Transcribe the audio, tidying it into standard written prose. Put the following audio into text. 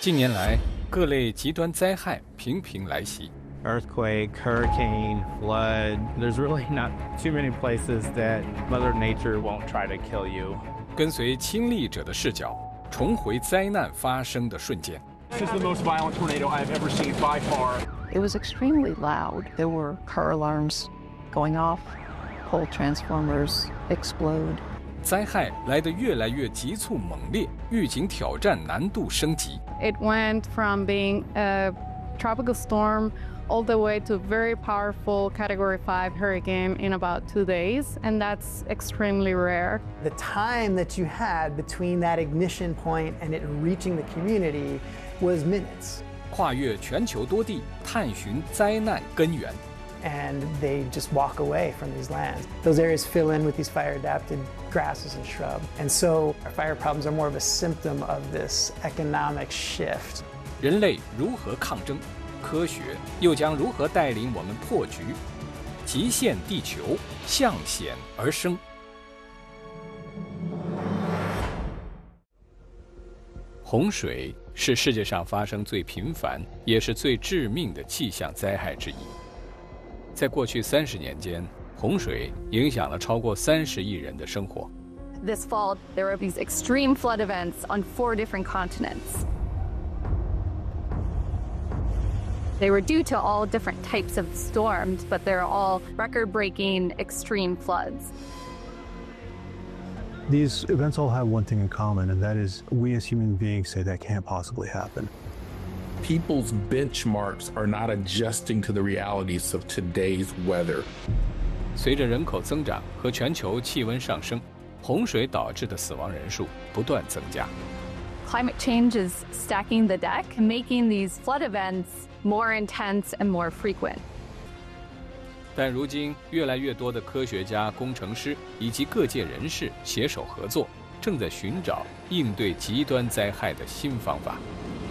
近年来，各类极端灾害频频来袭。 Earthquake, hurricane, flood. There's really not too many places that Mother Nature won't try to kill you. 跟随亲历者的视角，重回灾难发生的瞬间。 This is the most violent tornado I've ever seen by far. It was extremely loud. There were car alarms going off, pole transformers explode. 灾害来得越来越急促猛烈，预警挑战难度升级。 It went from being a tropical storm all the way to very powerful Category 5 hurricane in about 2 days, and that's extremely rare. The time that you had between that ignition point and it reaching the community was minutes. 跨越全球多地，探寻灾难根源。 And they just walk away from these lands. Those areas fill in with these fire-adapted grasses and shrub. And so our fire problems are more of a symptom of this economic shift. 人类如何抗争？科学又将如何带领我们破局？极限地球，向险而生。洪水是世界上发生最频繁，也是最致命的气象灾害之一。在过去30年间，洪水影响了超过30亿人的生活。 This fall, there were these extreme flood events on 4 different continents. They were due to all different types of storms, but they're all record-breaking extreme floods. These events all have one thing in common, and that is we as human beings say that can't possibly happen. People's benchmarks are not adjusting to the realities of today's weather. 随着人口增长和全球气温上升，洪水导致的死亡人数不断增加。 Climate change is stacking the deck, making these flood events more intense and more frequent. 但如今，越来越多的科学家、工程师以及各界人士携手合作，正在寻找应对极端灾害的新方法。